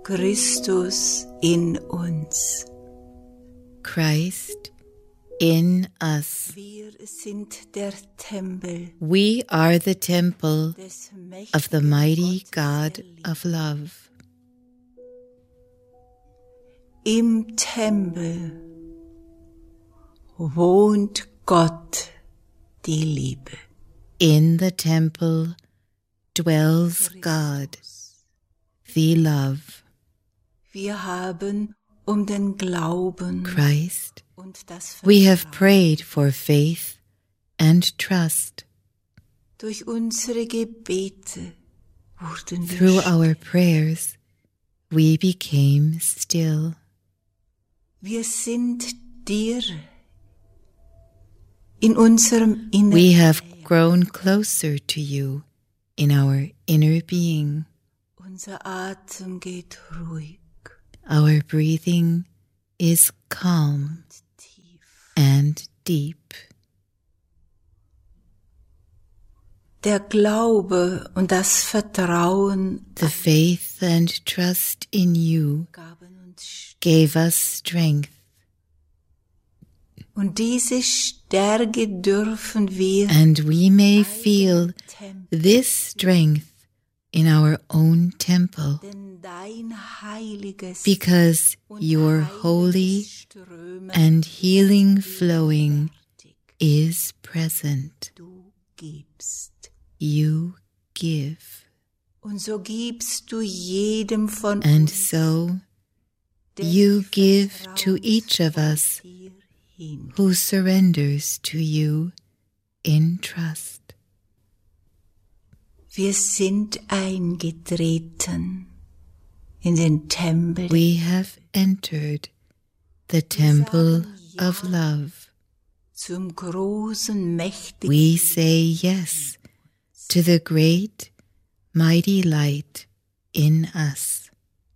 Christus in uns. Christ in us. Wir sind der Tempel We are the temple des of the mächtigen mighty Gottes God der Liebe. of love. Im Tempel wohnt Gott, die Liebe. In the temple dwells God, the love. Wir haben den Glauben Christ, und das we have Vertrauen. prayed for faith and trust. Durch unsere Gebete wurden Through wir our prayers, we became still. Wir sind dir in unserem Inneren. We have grown closer to you in our inner being. Unser Atem geht ruhig Our breathing is calm und tief. and deep. Der Glaube und das Vertrauen The faith and trust in you gaben uns gave us strength, und diese Stärke dürfen wir and we may feel this strength in our own temple, denn dein heiliges because your holy Strömen and healing flowing is present. du gibst. You give, Und so gibst du jedem von and uns, so der you sich give to each of vertrauensvoll us dir hin. who surrenders to you in trust. Wir sind eingetreten in den Tempel. We have entered the temple of love. Zum großen, mächtigen We say yes to the great, mighty light in us.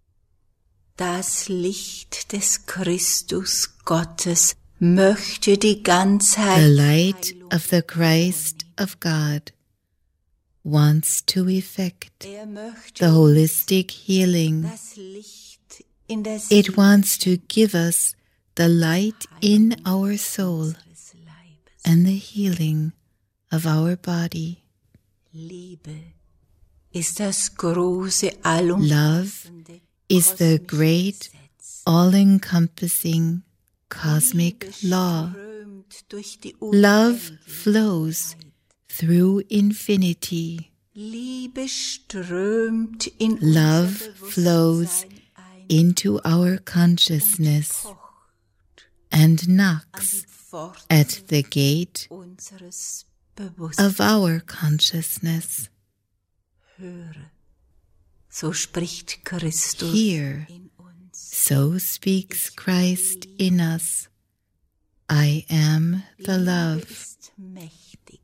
Das Licht des Christus Gottes möchte die The Ganzheit light of the Christ of God wants to effect möchte the holistic healing. das Licht in der It wants to give us the light in our soul unseres Leibes. and the healing of our body. Liebe ist das große, Love allumfassende is the kosmische great, Gesetz. all-encompassing cosmic law. Strömt durch die Love flows through infinity. Liebe strömt in Love unser flows Bewusstsein ein into our consciousness pocht and an knocks die Pforte at the gate unseres Bewusstseins. of our consciousness. Höre, so spricht Christus Hear, in uns. so speaks Christ in us. I am the Liebe love. ist mächtig.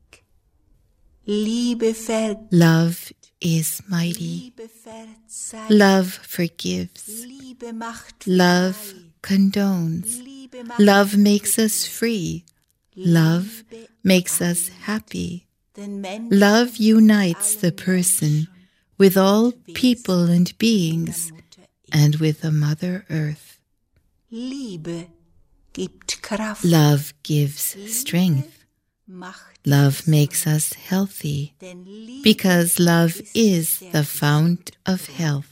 Liebe vergibt. Love is mighty. Liebe verzeiht. Love forgives. Liebe macht Love frei. condones. Liebe macht Love makes us free. Love Liebe makes us happy. den Menschen Love unites the person with all people and beings and with the Mother Earth. Liebe gibt Kraft. Love gives strength. Macht Love makes us healthy denn Liebe because love is the fount of health.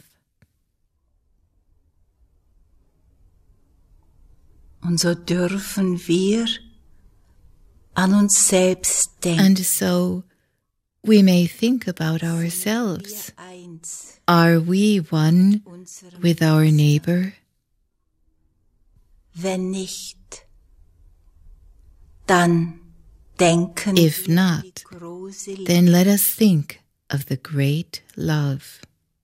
und so dürfen wir an uns selbst denken. And so we may think about ourselves. Eins Are we one unserem with our neighbor? Wenn nicht, dann denken If wir not, die große Liebe. then let us think of the great love.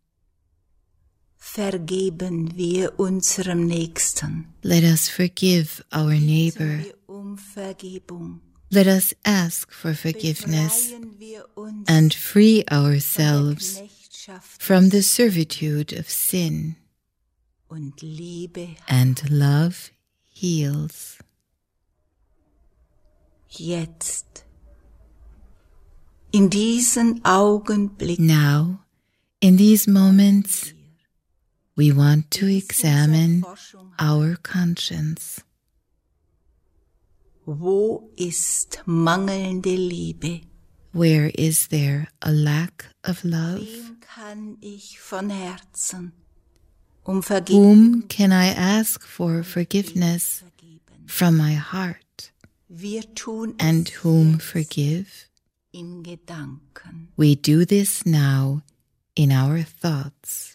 Vergeben wir unserem Nächsten. Let us forgive our neighbor. Wir Vergebung. Let us ask for forgiveness Befreien wir uns and free von der ourselves Knechtschaft from the servitude of sin. und Liebe. And love heals. Jetzt, in diesen Augenblicken, Now, in these moments, we want to examine our conscience. Wo ist mangelnde Liebe? Where is there a lack of love? Wem kann ich von Herzen Vergebung Whom can I ask for forgiveness from my heart? Wir tun And es whom jetzt forgive? in Gedanken. We do this now in our thoughts.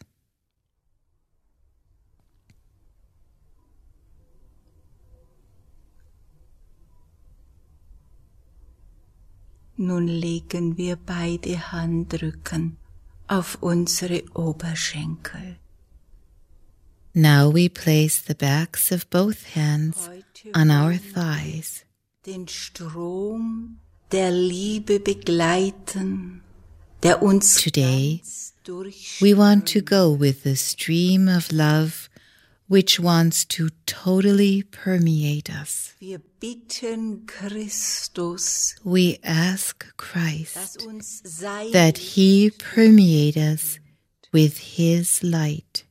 Nun legen wir beide Handrücken auf unsere Oberschenkel. Now we place the backs of both hands on our thighs. Den Strom der Liebe begleiten, der uns Today, ganz durchströmt. we want to go with the stream of love which wants to totally permeate us. Wir bitten Christus, We ask dass Christ uns sein that He permeate us with His light.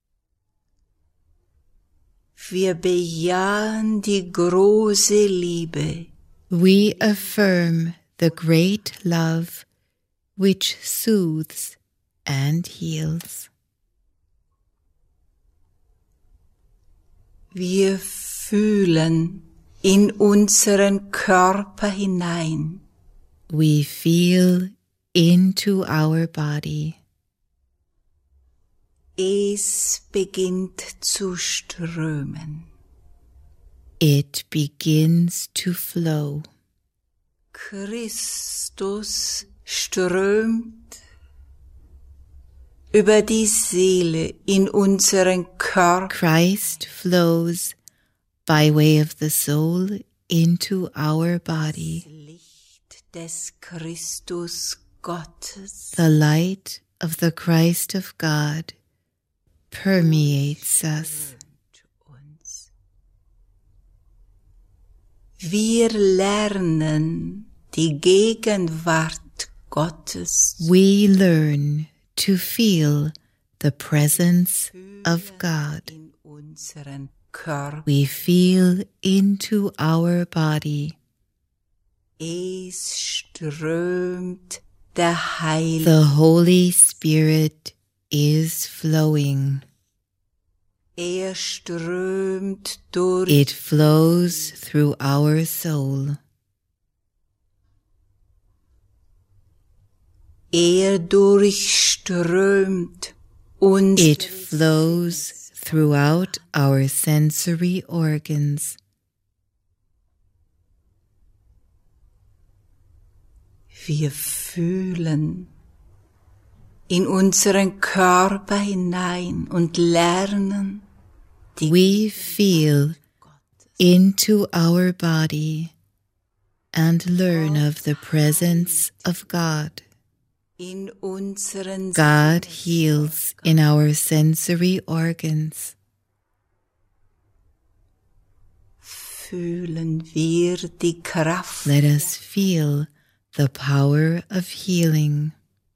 Wir bejahen die große Liebe, We affirm the great love which soothes and heals. wir fühlen in unseren Körper hinein. We feel into our body. Es beginnt zu strömen. It begins to flow. Christus strömt über die Seele in unseren Körper. Christ flows by way of the soul into our body. Licht des Christus Gottes The light of the Christ of God permeates us. uns. Wir lernen die Gegenwart Gottes We learn to feel the presence of God. in unseren Körper. We feel into our body. Es strömt der Heilige. The Holy Spirit is flowing. Strömt durch. It flows through our soul. Durchströmt uns. It flows throughout our sensory organs. Wir fühlen in unseren Körper hinein und lernen die We feel into our body and learn of the presence of God. in unseren God heals in our sensory organs. Fühlen wir die Kraft. Let us feel the power of healing.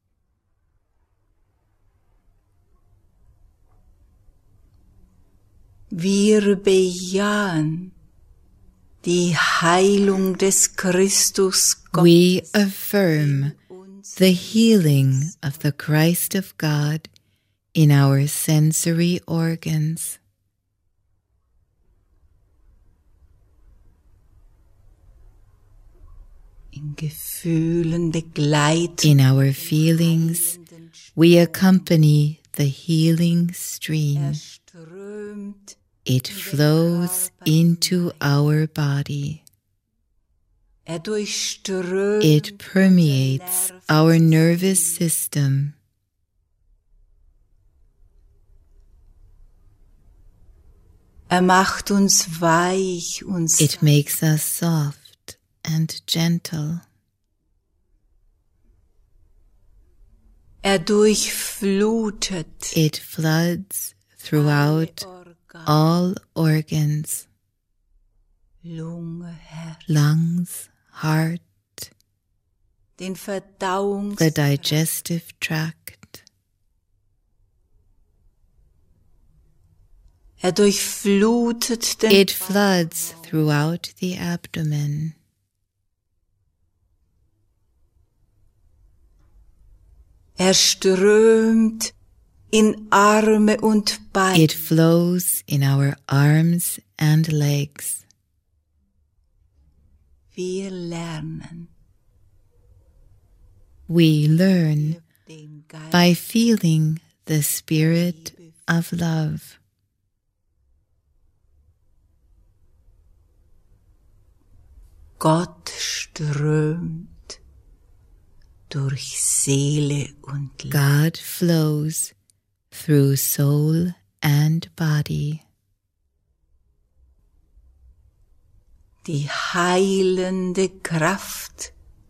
Wir bejahen die Heilung des Christus We Gottes. affirm the healing of the Christ of God in our sensory organs. In Gefühlen begleiten. In our feelings, we accompany the healing stream. Strömt It flows into our body. durchströmt. It permeates our nervous system. Macht uns weich und It makes us soft and gentle. durchflutet It floods throughout all organs, Lunge, Herz, lungs, heart, den the digestive tract. durchflutet den It floods throughout the abdomen. Strömt in Arme und Beine. It flows in our arms and legs. Wir lernen We learn den Geist by feeling the spirit of love. Gott strömt durch Seele und Leib. God flows through soul and body. Die heilende Kraft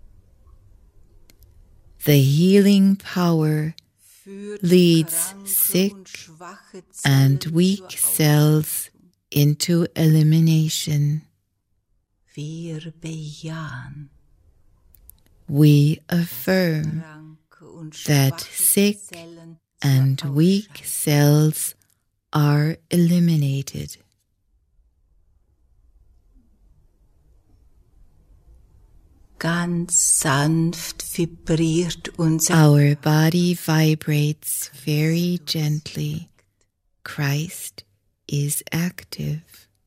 The healing power leads sick and weak cells into elimination. Wir bejahen We affirm kranke und that schwache sick Zellen and weak cells are eliminated. Ganz sanft vibriert unser Our body vibrates very gently. Christ is active.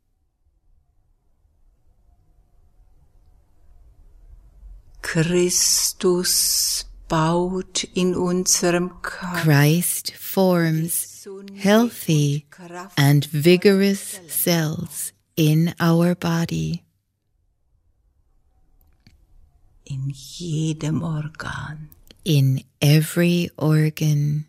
Christus baut in unserem Körper Christ forms healthy and vigorous cells in our body. in jedem Organ. In every organ,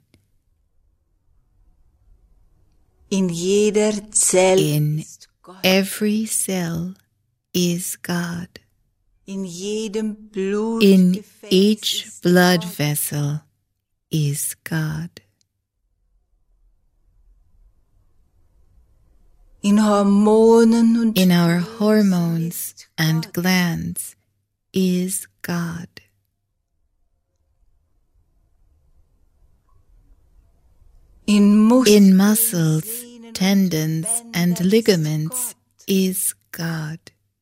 In jeder Zelle in ist Gott. every cell is God. In jedem In Blutgefäß each ist blood Gott. vessel is God. In Hormonen und In our Drüsen hormones ist and Gott. glands is God. In In Muskeln, muscles, Sehnen und tendons, and Bändern ligaments ist Gott. is God.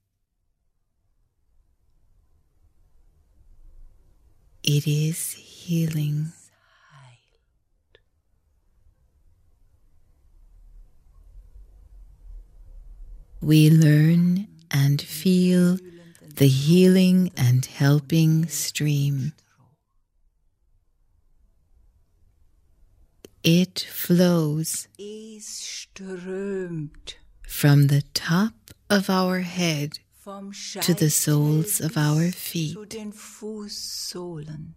It is healing. We learn and feel the healing and helping stream. It flows Es strömt from the top of our head vom to the soles Scheitel of our bis feet. zu den Fußsohlen.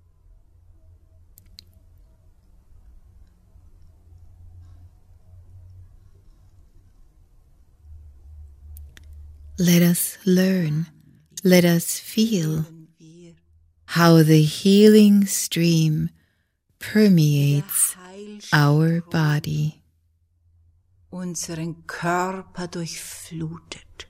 Let us learn, let us feel Wir how the healing stream permeates Heilstrom our body. unseren Körper durchflutet.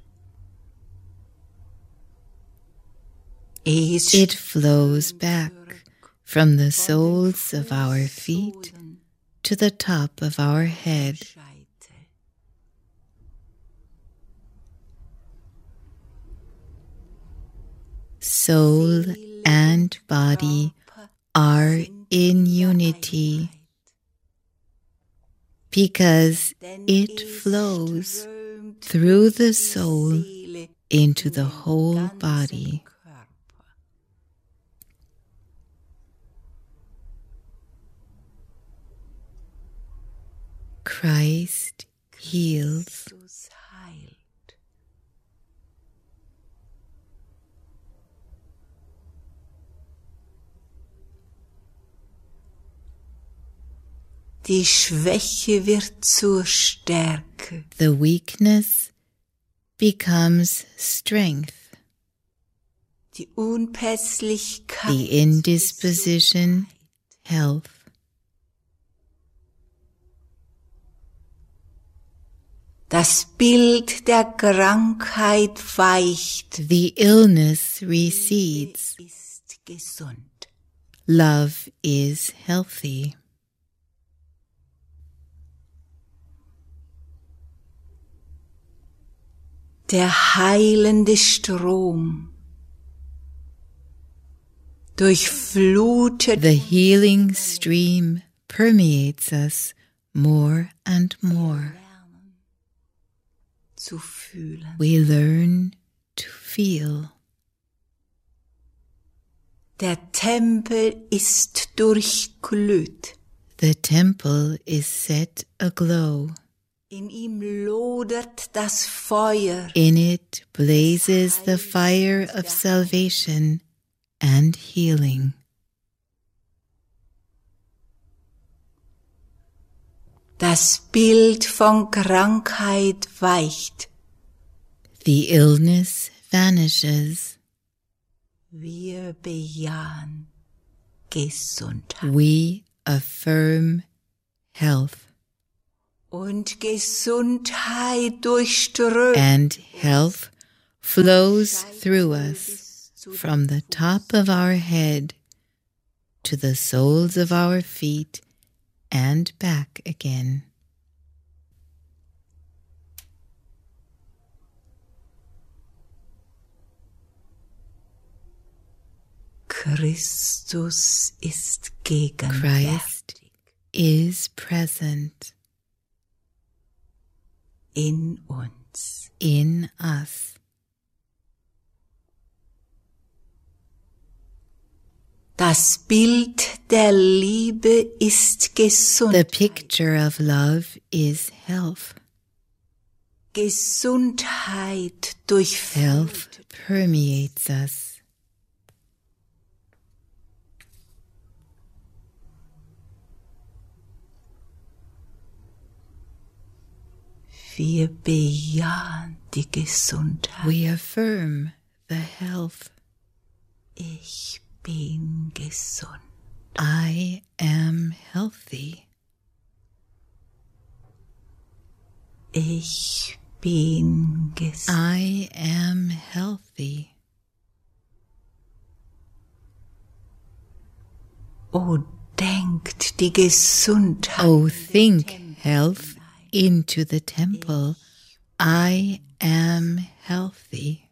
Es It flows back from the soles of our feet to the top of our head. Scheitel. Soul and body are in unity because it flows strömt through the soul Seele into the in den whole ganzen body. Körper. Christ heals. Jesus heilt. Die Schwäche wird zur Stärke. The weakness becomes strength. Die Unpässlichkeit. The indisposition, health. Das Bild der Krankheit weicht. The illness recedes. Ist gesund. Love is healthy. Der heilende Strom durchflutet The healing stream permeates us more and more. zu fühlen. We learn to feel. Der Tempel ist durchglüht. The temple is set aglow. In ihm lodert das Feuer. In it blazes the fire of salvation and healing. Das Bild von Krankheit weicht. The illness vanishes. Wir bejahen Gesundheit. We affirm health. Und Gesundheit durchströmt. And health flows through us from the top of our head to the soles of our feet and back again. Christus ist Christ gegenwärtig is present in uns. in us. Das Bild der Liebe ist The Gesundheit. picture of love is health. Gesundheit Health durchflutet. permeates us. Wir bejahen die Gesundheit. We affirm the health. Ich bin gesund. I am healthy. Ich bin gesund. I am healthy. Oh, denkt die Gesundheit. Oh, think health into the temple. I am healthy.